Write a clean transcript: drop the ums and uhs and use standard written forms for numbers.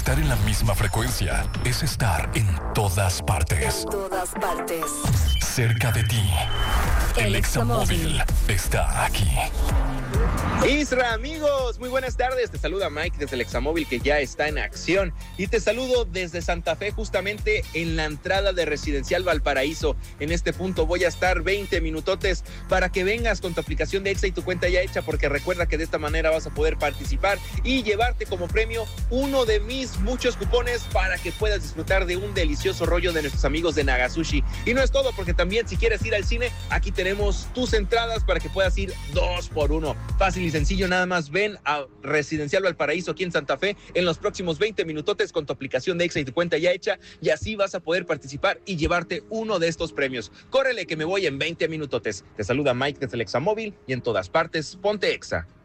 Estar en la misma frecuencia es estar en todas partes. En todas partes. Cerca de ti. El Examóvil está aquí. Isra, amigos, muy buenas tardes. Te saluda Mike desde el Examóvil, que ya está en acción. Y te saludo desde Santa Fe, justamente en la entrada de Residencial Valparaíso. En este punto voy a estar 20 minutotes para que vengas con tu aplicación de Exa y tu cuenta ya hecha, porque recuerda que de esta manera vas a poder participar y llevarte como premio uno de mis muchos cupones para que puedas disfrutar de un delicioso rollo de nuestros amigos de Nagasushi. Y no es todo, porque también si quieres ir al cine, aquí tenemos tus entradas para que puedas ir 2 por 1. Fácil y sencillo, nada más ven a Residencial Valparaíso aquí en Santa Fe en los próximos 20 minutotes con tu aplicación de Exa y tu cuenta ya hecha, y así vas a poder participar y llevarte uno de estos premios. Córrele que me voy en 20 minutotes. Te saluda Mike desde el Examóvil, y en todas partes, ponte Exa.